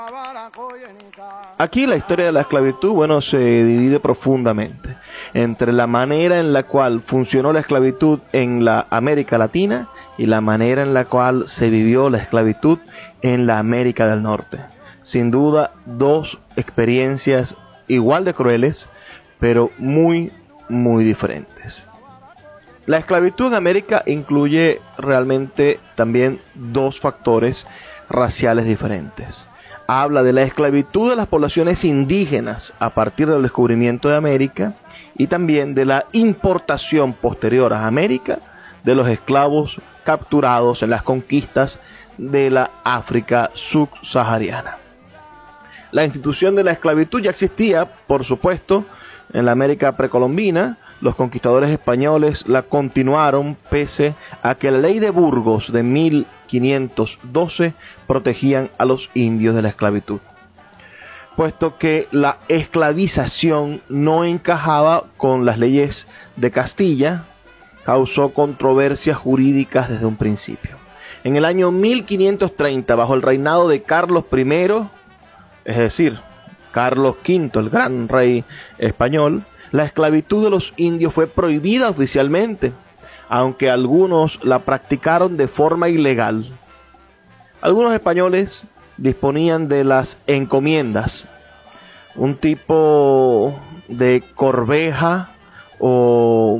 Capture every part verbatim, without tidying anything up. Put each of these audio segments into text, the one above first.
Aquí la historia de la esclavitud, bueno, se divide profundamente entre la manera en la cual funcionó la esclavitud en la América Latina y la manera en la cual se vivió la esclavitud en la América del Norte. Sin duda, dos experiencias igual de crueles, pero muy, muy diferentes. La esclavitud en América incluye realmente también dos factores raciales diferentes. Habla de la esclavitud de las poblaciones indígenas a partir del descubrimiento de América y también de la importación posterior a América de los esclavos capturados en las conquistas de la África subsahariana. La institución de la esclavitud ya existía, por supuesto, en la América precolombina. Los conquistadores españoles la continuaron pese a que la ley de Burgos de mil quinientos doce protegían a los indios de la esclavitud, puesto que la esclavización no encajaba con las leyes de Castilla, causó controversias jurídicas desde un principio. En el año mil quinientos treinta, bajo el reinado de Carlos primero, es decir, Carlos quinto, el gran rey español, la esclavitud de los indios fue prohibida oficialmente, aunque algunos la practicaron de forma ilegal. Algunos españoles disponían de las encomiendas, un tipo de corbeja o,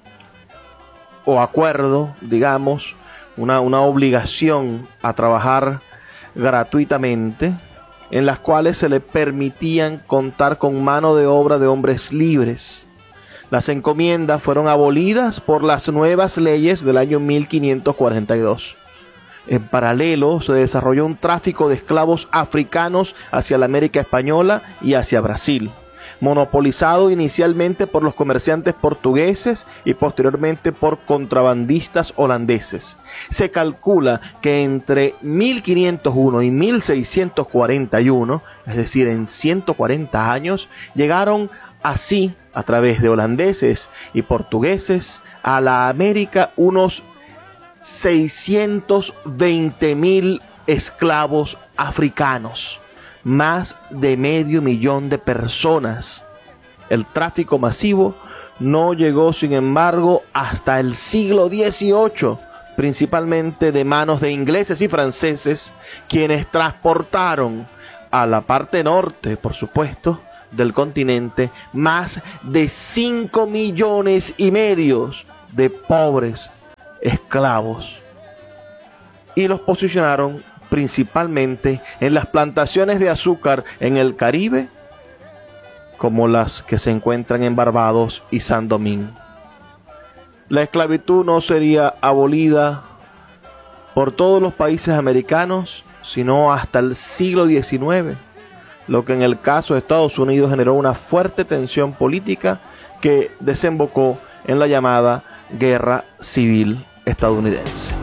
o acuerdo, digamos, una, una obligación a trabajar gratuitamente, en las cuales se le permitían contar con mano de obra de hombres libres. Las encomiendas fueron abolidas por las nuevas leyes del año mil quinientos cuarenta y dos. En paralelo, se desarrolló un tráfico de esclavos africanos hacia la América española y hacia Brasil, monopolizado inicialmente por los comerciantes portugueses y posteriormente por contrabandistas holandeses. Se calcula que entre mil quinientos uno y mil seiscientos cuarenta y uno, es decir, en ciento cuarenta años, llegaron así, a través de holandeses y portugueses, a la América unos seiscientos veinte mil esclavos africanos, más de medio millón de personas. El tráfico masivo no llegó, sin embargo, hasta el siglo dieciocho, principalmente de manos de ingleses y franceses, quienes transportaron a la parte norte, por supuesto, del continente, más de cinco millones y medio de pobres esclavos, y los posicionaron principalmente en las plantaciones de azúcar en el Caribe, como las que se encuentran en Barbados y San Domingo. La esclavitud no sería abolida por todos los países americanos, sino hasta el siglo diecinueve, lo que en el caso de Estados Unidos generó una fuerte tensión política que desembocó en la llamada Guerra Civil Estadounidense.